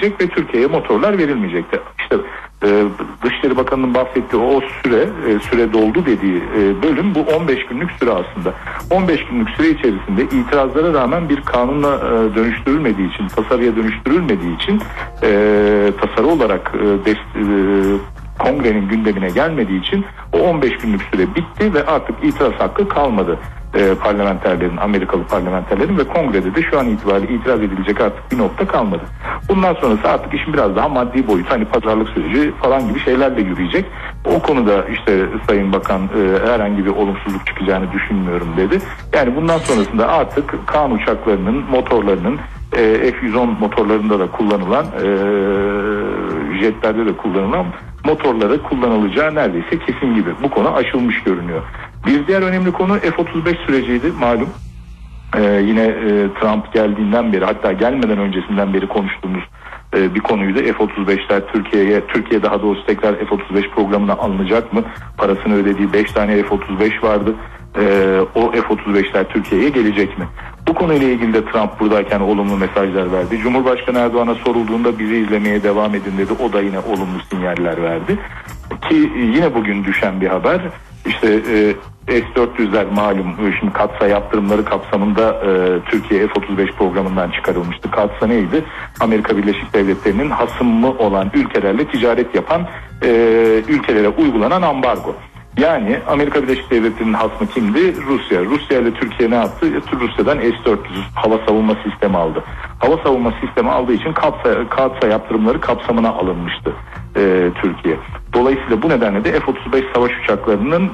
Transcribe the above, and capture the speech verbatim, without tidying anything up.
verilecek ve Türkiye'ye motorlar verilmeyecekti. İşte e, Dışişleri Bakanı'nın bahsettiği o süre, e, süre doldu dediği e, bölüm bu on beş günlük süre aslında. on beş günlük süre içerisinde itirazlara rağmen bir kanunla e, dönüştürülmediği için, tasarıya dönüştürülmediği için e, tasarı olarak e, dest, e, kongrenin gündemine gelmediği için o on beş günlük süre bitti ve artık itiraz hakkı kalmadı e, parlamenterlerin, Amerikalı parlamenterlerin ve kongrede de şu an itibariyle itiraz edilecek artık bir nokta kalmadı. Bundan sonrası artık işin biraz daha maddi boyutu, hani pazarlık süreci falan gibi şeylerle yürüyecek. O konuda işte Sayın Bakan e, herhangi bir olumsuzluk çıkacağını düşünmüyorum dedi. Yani bundan sonrasında artık Kaan uçaklarının, motorlarının e, F yüz on motorlarında da kullanılan, e, jetlerde de kullanılan motorları kullanılacağı neredeyse kesin gibi. Bu konu aşılmış görünüyor. Bir diğer önemli konu F otuz beş süreciydi malum. Ee, yine e, Trump geldiğinden beri, hatta gelmeden öncesinden beri konuştuğumuz e, bir konuydu. F otuz beşler Türkiye'ye, Türkiye daha doğrusu tekrar F otuz beş programına alınacak mı? Parasını ödediği beş tane F otuz beş vardı. Ee, o F otuz beşler Türkiye'ye gelecek mi? Bu konuyla ilgili de Trump buradayken olumlu mesajlar verdi. Cumhurbaşkanı Erdoğan'a sorulduğunda bizi izlemeye devam edin dedi. O da yine olumlu sinyaller verdi. Ki yine bugün düşen bir haber. İşte e, S dört yüzler malum şimdi Katsa yaptırımları kapsamında e, Türkiye F otuz beş programından çıkarılmıştı. Katsa neydi? Amerika Birleşik Devletleri'nin hasımı olan ülkelerle ticaret yapan e, ülkelere uygulanan ambargo. Yani Amerika Birleşik Devletleri'nin hasmı kimdi? Rusya. Rusya ile Türkiye ne yaptı? Rusya'dan S dört yüz hava savunma sistemi aldı. Hava savunma sistemi aldığı için Katsa, Katsa yaptırımları kapsamına alınmıştı e, Türkiye. Dolayısıyla bu nedenle de F otuz beş savaş uçaklarının